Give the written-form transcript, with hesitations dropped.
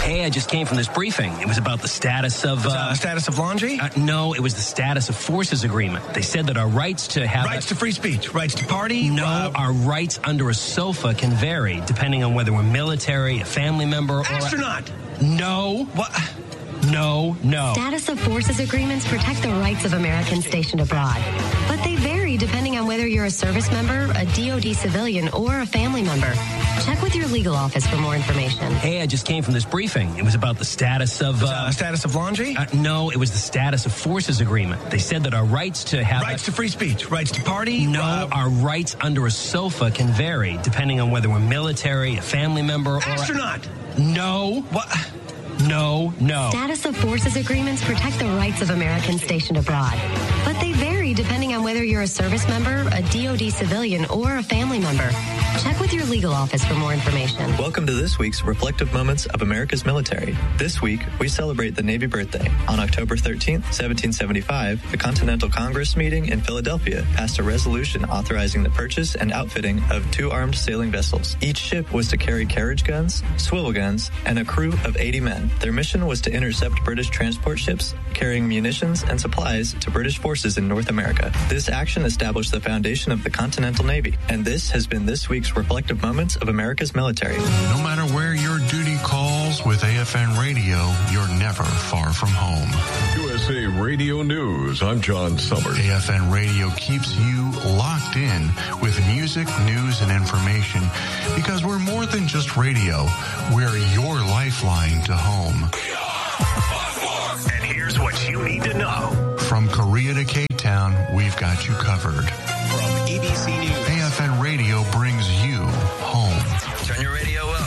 Hey, I just came from this briefing. It was about the status of... status of laundry? No, it was the status of forces agreement. They said that our rights to have... Rights to free speech, rights to party? No, our rights under a sofa can vary depending on whether we're military, a family member, or... Astronaut! No. What? No. Status of forces agreements protect the rights of Americans stationed abroad, but they vary depending on whether you're a service member, a DoD civilian, or a family member. Check with your legal office for more information. Hey, I just came from this briefing. It was about the status of... status of laundry? No, it was the status of forces agreement. They said that our rights to have... Rights to free speech, rights to party? No, our rights under a sofa can vary depending on whether we're military, a family member, or... Astronaut! No. What? No. Status of forces agreements protect the rights of Americans stationed abroad, but they vary depending on whether you're a service member, a DoD civilian, or a family member. Check with your legal office for more information. Welcome to this week's Reflective Moments of America's Military. This week, we celebrate the Navy birthday. On October 13th, 1775, the Continental Congress meeting in Philadelphia passed a resolution authorizing the purchase and outfitting of 2 armed sailing vessels. Each ship was to carry carriage guns, swivel guns, and a crew of 80 men. Their mission was to intercept British transport ships carrying munitions and supplies to British forces in North America. This action established the foundation of the Continental Navy, and this has been this week's Reflective Moments of America's Military. No matter where your duty calls, with AFN Radio, you're never far from home. USA Radio News, I'm John Summers. AFN Radio keeps you locked in with music, news, and information because we're more than just radio. We're your lifeline to home. And here's what you need to know. From Korea to K-Town, we've got you covered. From ABC News. AFN Radio brings you home. Turn your radio up.